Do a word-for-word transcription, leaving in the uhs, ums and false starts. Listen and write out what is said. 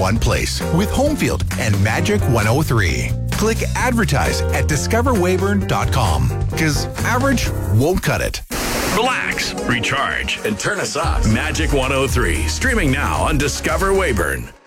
one place with Homefield and Magic one oh three. Click advertise at discover weyburn dot com because average won't cut it. Relax, recharge, and turn us up. Magic one oh three, streaming now on Discover Weyburn.